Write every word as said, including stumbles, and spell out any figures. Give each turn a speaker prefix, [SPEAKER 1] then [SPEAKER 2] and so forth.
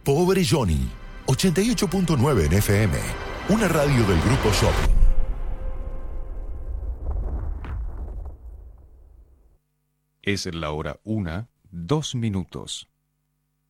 [SPEAKER 1] Pobre Johnny, ochenta y ocho punto nueve en F M, una radio del Grupo Shopping.
[SPEAKER 2] Es la hora una, dos minutos.